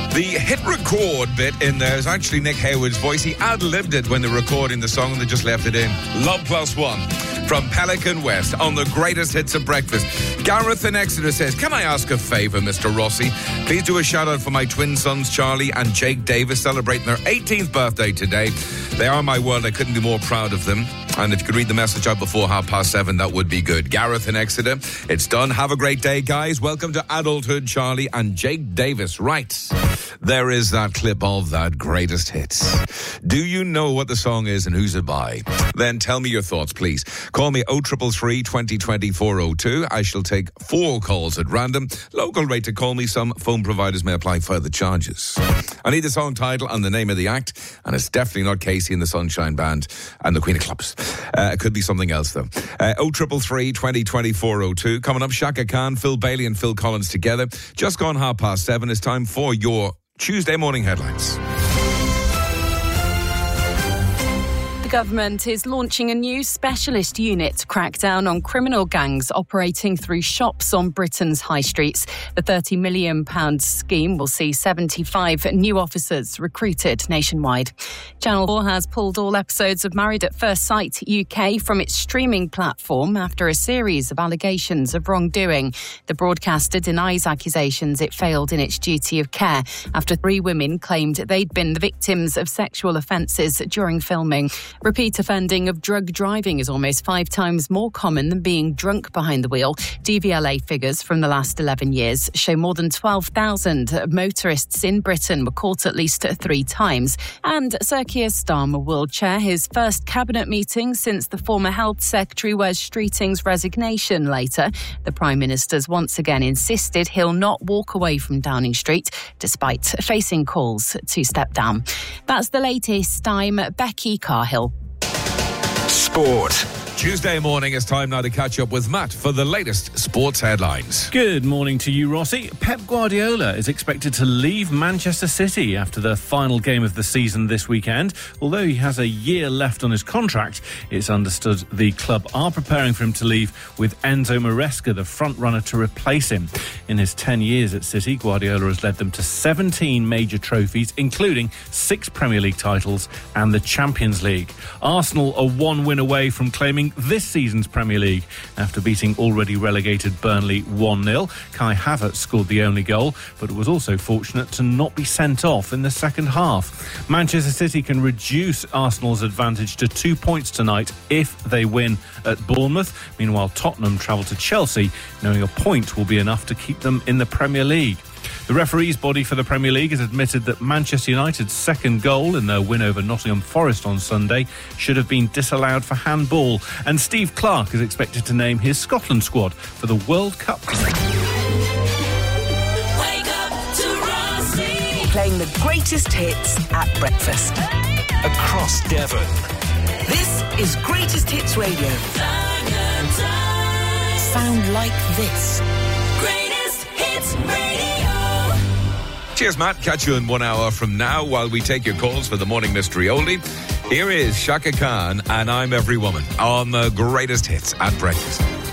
The hit record bit in there is actually Nick Hayward's voice. He ad-libbed it when they were recording the song and they just left it in. Love Plus One from Pelican West on the greatest hits of breakfast. Gareth in Exeter says, can I ask a favour, Mr. Rossi? Please do a shout out for my twin sons, Charlie and Jake Davis, celebrating their 18th birthday today. They are my world. I couldn't be more proud of them. And if you could read the message out before 7:30, that would be good. Gareth in Exeter, it's done. Have a great day, guys. Welcome to Adulthood, Charlie and Jake Davis. Right, there is that clip of that greatest hits. Do you know what the song is and who's it by? Then tell me your thoughts, please. Call me 0333 2020 402. I shall take 4 calls at random. Local rate to call me. Some phone providers may apply further charges. I need the song title and the name of the act, and it's definitely not Casey and the Sunshine Band and the Queen of Clubs. It could be something else, though. 0333 2020 402. Coming up, Shaka Khan, Phil Bailey and Phil Collins together. Just gone 7:30. It's time for your Tuesday morning headlines. The government is launching a new specialist unit to crack down on criminal gangs operating through shops on Britain's high streets. The £30 million scheme will see 75 new officers recruited nationwide. Channel 4 has pulled all episodes of Married at First Sight UK from its streaming platform after a series of allegations of wrongdoing. The broadcaster denies accusations it failed in its duty of care after 3 women claimed they'd been the victims of sexual offences during filming. Repeat offending of drug driving is almost 5 times more common than being drunk behind the wheel. DVLA figures from the last 11 years show more than 12,000 motorists in Britain were caught at least 3 times. And Sir Keir Starmer will chair his first cabinet meeting since the former Health Secretary Wes Streeting's resignation later. The Prime Minister's once again insisted he'll not walk away from Downing Street, despite facing calls to step down. That's the latest. I'm Becky Carhill. Sport. Tuesday morning, it's time now to catch up with Matt for the latest sports headlines. Good morning to you, Rossi. Pep Guardiola is expected to leave Manchester City after the final game of the season this weekend. Although he has a year left on his contract, it's understood the club are preparing for him to leave with Enzo Maresca, the front-runner, to replace him. In his 10 years at City, Guardiola has led them to 17 major trophies, including 6 Premier League titles and the Champions League. Arsenal are 1 win away from claiming this season's Premier League after beating already relegated Burnley 1-0. Kai Havertz scored the only goal, but was also fortunate to not be sent off in the second half. Manchester City can reduce Arsenal's advantage to 2 points tonight if they win at Bournemouth. Meanwhile, Tottenham travel to Chelsea, knowing a point will be enough to keep them in the Premier League. The referees' body for the Premier League has admitted that Manchester United's second goal in their win over Nottingham Forest on Sunday should have been disallowed for handball. And Steve Clarke is expected to name his Scotland squad for the World Cup. Wake up to Rossi. Playing the greatest hits at breakfast. Across Devon. This is Greatest Hits Radio. Sound like this. Greatest Hits Radio. Cheers, Matt. Catch you in 1 hour from now while we take your calls for the morning mystery oldie. Here is Shaka Khan and I'm Every Woman on the greatest hits at breakfast.